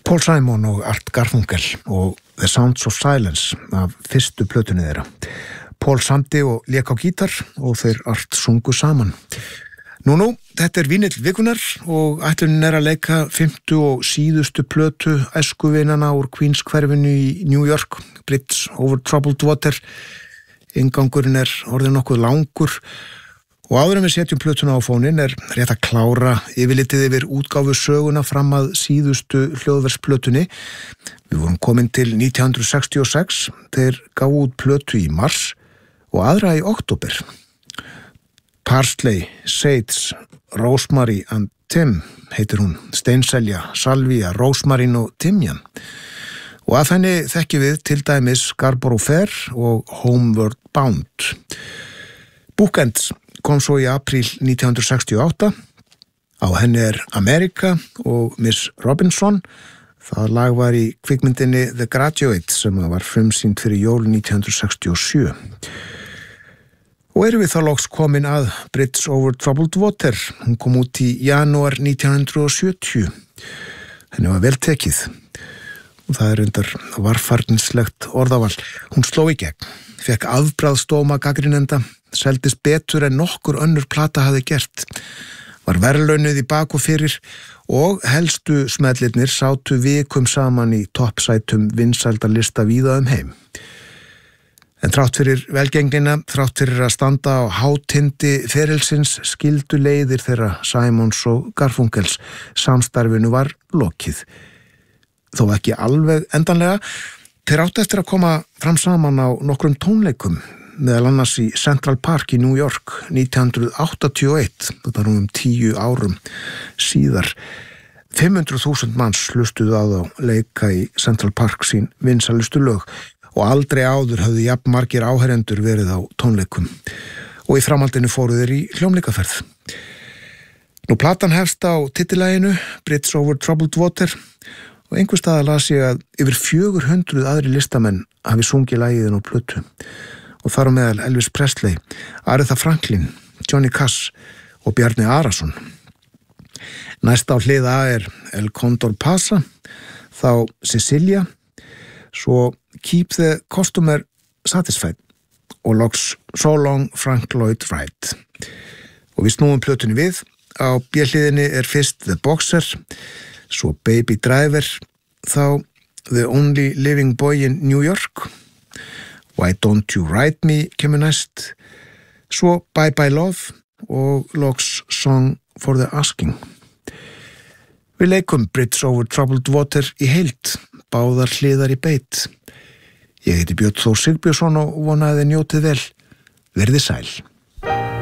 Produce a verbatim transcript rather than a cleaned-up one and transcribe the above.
Paul Simon og Art Garfunkel og The Sounds of Silence af fyrstu plötunni þeirra. Paul samdi og lék á gítar og þeir Art sungu saman. Nú, nú, þetta er vínill vikunar og ætlunin er að leika fimmtu og síðustu plötu æskuvinana úr Queens hverfinu í New York, Bridge over Troubled Water. Inngangurinn er orðið nokkuð langur og áður en við setjum plötuna á fóninn er rétt að klára yfirlitið yfir útgáfu söguna fram að síðustu hljóðversplötunni. Við vorum komin til nítján hundruð sextíu og sex, þeir gáfu út plötu í mars og aðra í október. Parsley, Sage, Rosemary and Tim heitir hún, steinselja, salvía, rósmarín og timjan. Og að henni þekkjum við til dæmis Scarborough Fair og Homeward Bound. Bookends kom svo í apríl nítján hundruð sextíu og átta. Á henni er America og Miss Robinson. Það lag var í kvikmyndinni The Graduate sem var frumsýnd fyrir jól nítján hundruð sextíu og sjö. Og erum við þá loks komin að Bridge over Troubled Water. Hún kom út í janúar nítján hundruð sjötíu. Henni var vel tekið. Og það er undar varfarnislegt orðaval. Hún sló í gegn, fekk afbragðsdóma gagnrýnenda, seldist betur en nokkur önnur plata hafði gert, var verðlaunuð í bak og fyrir og helstu smellirnir sátu vikum saman í toppsætum vinsældarlista víða um heim. En þrátt fyrir velgengnina, þrátt fyrir að standa á hátindi ferilsins skildu leiðir þeirra Simons og Garfunkels. Samstarfinu var lokið. Þó ekki alveg endanlega. Þeir áttu eftir að koma fram saman á nokkrum tónleikum, meðal annars í Central Park í New York nítján hundruð áttatíu og eitt, þetta er nú um tíu árum síðar. fimm hundruð þúsund manns hlustuðu á þá leika í Central Park sín vinsælustu lög og aldrei áður höfðu jafn margir áherendur verið á tónleikum og í framhaldinu fóru þeir í hljómleikaferð. Nú platan hefst á titilaginu Bridge over Troubled Water og einhver staðar las ég að yfir fjögur hundruð aðri listamenn hafi sungið lagið á plötu og þar á meðal Elvis Presley, Aretha Franklin, Johnny Cash og Bjarni Arason. Næst á hlið A er El Condor Pasa, þá Cecilia, svo Keep the Customer Satisfied og loks So Long Frank Lloyd Wright. Og við snúum plötunni við. Á B-hliðinni er fyrst The Boxer, svo Baby Driver, þá The Only Living Boy in New York, Why Don't You Write Me kemur næst, svo Bye Bye Love og loks Song for the Asking. Við leikum Bridge over Troubled Water í heild, báðar hliðar í beit. Ég heiti Björn Þór Sigbjörnsson og vonaði þið njótið vel. Verðið sæl.